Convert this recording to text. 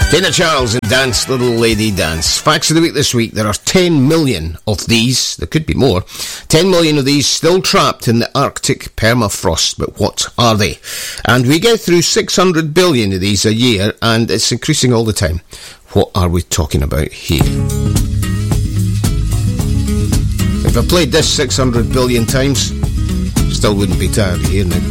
Tina Charles and Dance, Little Lady Dance. Facts of the week this week. There are 10 million of these, there could be more, 10 million of these still trapped in the Arctic permafrost. But what are they? And we get through 600 billion of these a year, and it's increasing all the time. What are we talking about here? If I played this 600 billion times, still wouldn't be tired of hearing it.